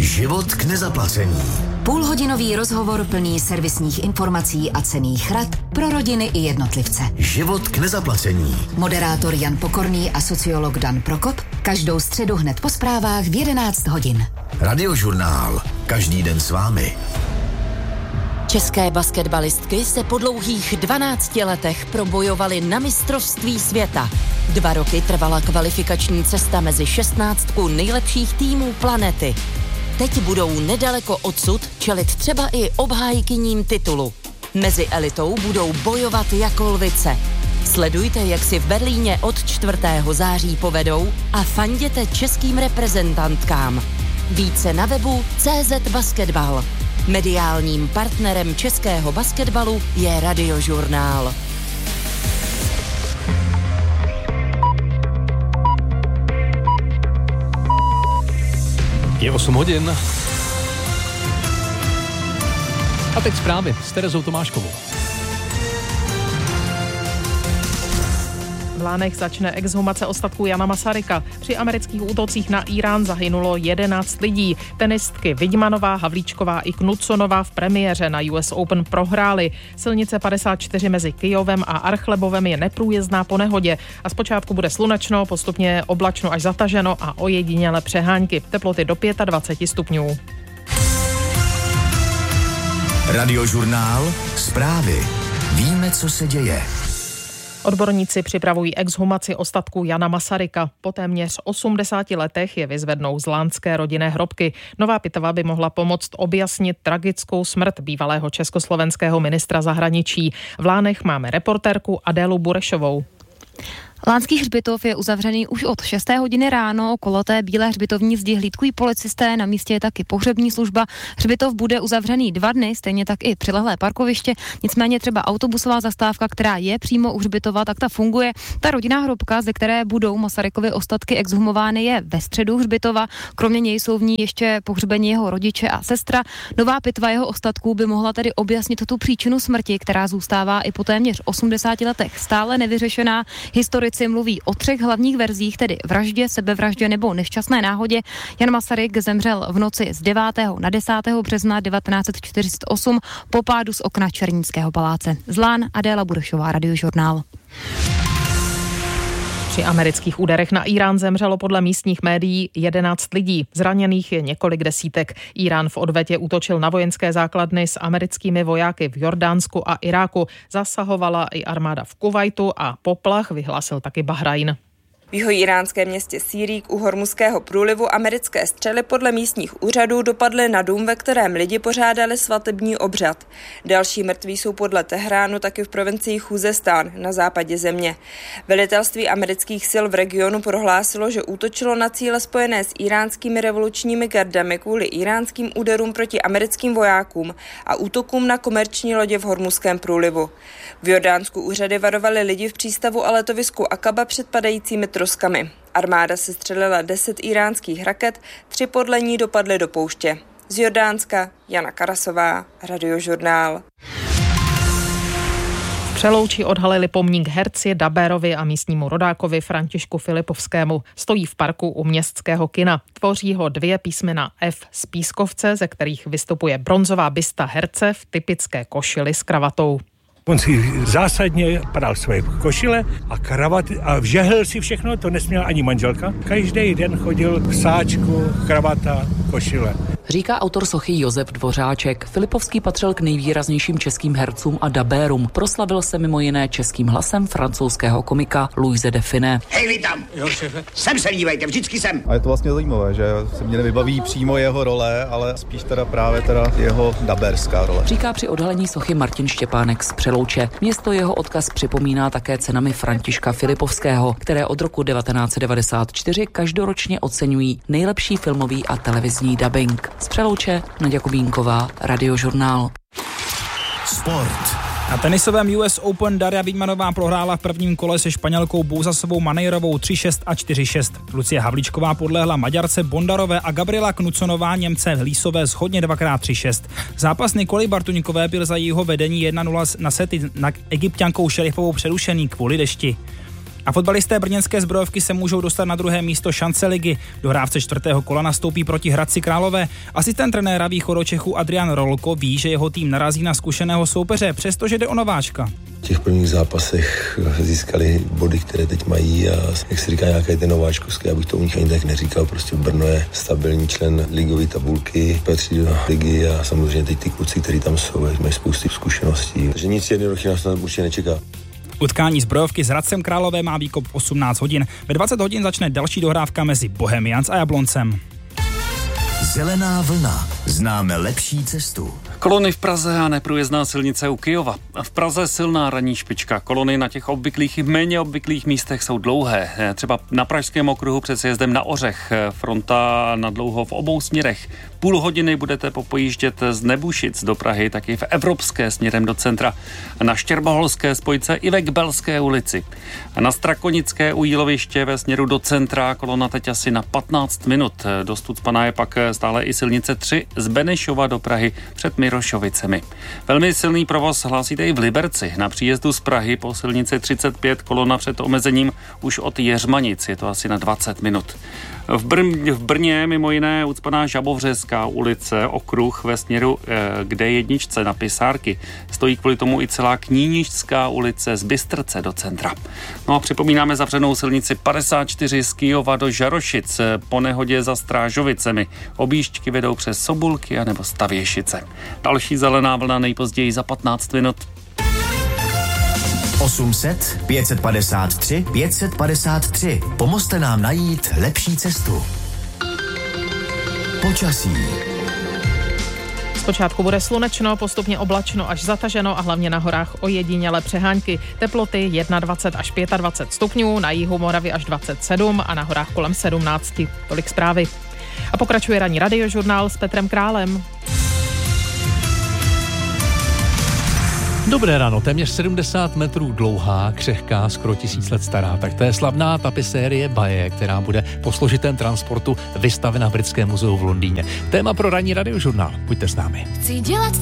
Život k nezaplacení. Půlhodinový rozhovor plný servisních informací a cenných rad pro rodiny i jednotlivce. Život k nezaplacení. Moderátor Jan Pokorný a sociolog Dan Prokop každou středu hned po zprávách v 11 hodin. Radiožurnál. Každý den s vámi. České basketbalistky se po dlouhých 12 letech probojovaly na mistrovství světa. 2 roky trvala kvalifikační cesta mezi 16 nejlepších týmů planety. Teď budou nedaleko odsud čelit třeba i obhájkyním titulu. Mezi elitou budou bojovat jako lvice. Sledujte, jak si v Berlíně od 4. září povedou a fanděte českým reprezentantkám. Více na webu CZ Basketball. Mediálním partnerem českého basketbalu je Radiožurnál. Je 8 hodin. A teď zprávy s Terezou Tomáškovou. V Lánech začne exhumace ostatků Jana Masaryka. Při amerických útocích na Irán zahynulo 11 lidí. Tenistky Vidmanová, Havlíčková i Knudsonová v premiéře na US Open prohrály. Silnice 54 mezi Kyjovem a Archlebovem je neprůjezdná po nehodě a zpočátku bude slunečno, postupně oblačno až zataženo a ojediněle přehánky. Teploty do 25 stupňů. Radiožurnál. Zprávy. Víme, co se děje. Odborníci připravují exhumaci ostatků Jana Masaryka. Po téměř 80 letech je vyzvednou z lánské rodinné hrobky. Nová pitva by mohla pomoct objasnit tragickou smrt bývalého československého ministra zahraničí. V Lánech máme reportérku Adélu Burešovou. Lánský hřbitov je uzavřený už od 6. hodiny ráno. Okolo té bílé hřbitovní zdi hlídkují policisté, na místě je taky pohřební služba. Hřbitov bude uzavřený 2 dny, stejně tak i přilehlé parkoviště. Nicméně třeba autobusová zastávka, která je přímo u hřbitova, tak ta funguje. Ta rodinná hrobka, ze které budou Masarykovy ostatky exhumovány, je ve středu hřbitova. Kromě něj jsou v ní ještě pohřbení jeho rodiče a sestra. Nová pitva jeho ostatků by mohla tedy objasnit tu příčinu smrti, která zůstává i po téměř 80 letech stále nevyřešená. Historici mluví o 3 hlavních verzích, tedy vraždě, sebevraždě nebo nešťastné náhodě. Jan Masaryk zemřel v noci z 9. na 10. března 1948 po pádu z okna Černínského paláce. Z Lán Adéla Burešová, Radiožurnál. Při amerických úderech na Irán zemřelo podle místních médií 11 lidí. Zraněných je několik desítek. Irán v odvetě útočil na vojenské základny s americkými vojáky v Jordánsku a Iráku. Zasahovala i armáda v Kuvajtu a poplach vyhlásil taky Bahrajn. V jihoiránském městě Sýrík u Hormuzského průlivu americké střely podle místních úřadů dopadly na dům, ve kterém lidi pořádali svatební obřad. Další mrtví jsou podle Tehránu taky v provincii Chuzestán na západě země. Velitelství amerických sil v regionu prohlásilo, že útočilo na cíle spojené s iránskými revolučními gardami kvůli iránským úderům proti americkým vojákům a útokům na komerční lodě v Hormuzském průlivu. V Jordánsku úřady varovaly lidi v přístavu a letovisku Akaba před padajícími troskami. Armáda se střelila 10 iránských raket, 3 podle ní dopadly do pouště. Z Jordánska Jana Karasová, Radiožurnál. V Přelouči odhalili pomník herci, dabérovi a místnímu rodákovi Františku Filipovskému. Stojí v parku u městského kina. Tvoří ho 2 písmena F z pískovce, ze kterých vystupuje bronzová bysta herce v typické košili s kravatou. On si zásadně pral své košile a kravaty a vžehl si všechno, to nesměla ani manželka. Každý den chodil v sáčku, kravata, košile. Říká autor sochy Josef Dvořáček. Filipovský patřil k nejvýraznějším českým hercům a dabérům. Proslavil se mimo jiné českým hlasem francouzského komika Louise de Funès. Hej, vy tam! Jo, šéfe. Sem se dívejte, vždycky sem. A je to vlastně zajímavé, že se mě nevybaví přímo jeho role, ale spíš právě jeho dabérská role. Říká při odhalení sochy Martin Štěpánek z Přelouče. Město jeho odkaz připomíná také cenami Františka Filipovského, které od roku 1994 každoročně oceňují nejlepší filmový a televizní dabing. Z Přelouče Naďa Kubínková, Radiožurnál. Sport. Na tenisovém US Open Daria Vidmanová prohrála v prvním kole se Španělkou Bouzasovou Manejrovou 3-6 a 4-6. Lucie Havlíčková podlehla Maďarce Bondarové a Gabriela Knudsonová Němce Lísové shodně 2x3-6. Zápas Nikoli Bartuňkové byl za jejího vedení 1-0 na sety na Egypťankou Šerifovou přerušený kvůli dešti. A fotbalisté brněnské Zbrojovky se můžou dostat na druhé místo šance ligy. Do hrávce 4. kola nastoupí proti Hradci Králové. Asistent trenéra Východočechů Adrian Rolko ví, že jeho tým narazí na zkušeného soupeře, přestože jde o nováčka. V těch prvních zápasech získali body, které teď mají a jak se říká, nějaké ty nováčkovské, abych to u nich ani tak neříkal, prostě Brno je stabilní člen ligové tabulky, patří do ligy a samozřejmě teď ty kluci, kteří tam jsou, mají spousty zkušeností, takže nic jednoduchého nás tam určitě nečeká. Utkání Zbrojovky s Hradcem Králové má výkop v 18 hodin. Ve 20 hodin začne další dohrávka mezi Bohemians a Jabloncem. Zelená vlna. Známe lepší cestu. Kolony v Praze a neprůjezdná silnice u Kyjova. V Praze silná ranní špička. Kolony na těch obvyklých i méně obvyklých místech jsou dlouhé. Třeba na Pražském okruhu před sjezdem na Ořech. Fronta nadlouho v obou směrech. Půl hodiny budete popojíždět z Nebušic do Prahy, taky v Evropské směrem do centra. Na Štěrboholské spojce i ve Kbelské ulici. Na Strakonické u Jíloviště ve směru do centra kolona teď asi na 15 minut. Dosud spaná je pak stále i silnice 3 z Benešova do Prahy před Mirošovicemi. Velmi silný provoz hlásíte i v Liberci. Na příjezdu z Prahy po silnici 35 kolona před omezením už od Jeřmanic. Je to asi na 20 minut. V Brně mimo jiné ucpaná Žabovřeská ulice, okruh ve směru k D1 na Pisárky. Stojí kvůli tomu i celá Kníničská ulice z Bystrce do centra. No a připomínáme zavřenou silnici 54 z Kyjova do Žarošic po nehodě za Strážovicemi. Objížďky vedou přes Sobulky a nebo Stavěšice. Další zelená vlna nejpozději za 15 minut. 800 553 553. Pomozte nám najít lepší cestu. Počasí. Zpočátku bude slunečno, postupně oblačno až zataženo a hlavně na horách ojedinělé přehánky. Teploty 21 až 25 stupňů, na jihu Moravy až 27 a na horách kolem 17. Tolik zprávy. A pokračuje ranní radiožurnál s Petrem Králem. Dobré ráno, téměř 70 metrů dlouhá, křehká, skoro 1000 let stará. Tak to je slavná tapisérie Baje, která bude po složitém transportu vystavena v Britském muzeu v Londýně. Téma pro ranní radiožurnál. Buďte s námi. Chci dělat